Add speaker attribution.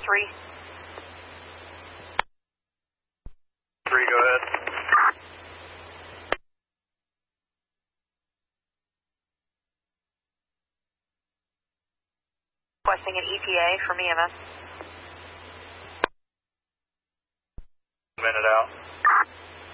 Speaker 1: 3.
Speaker 2: 3, go ahead.
Speaker 1: Requesting an ETA from EMS.
Speaker 2: Minute out.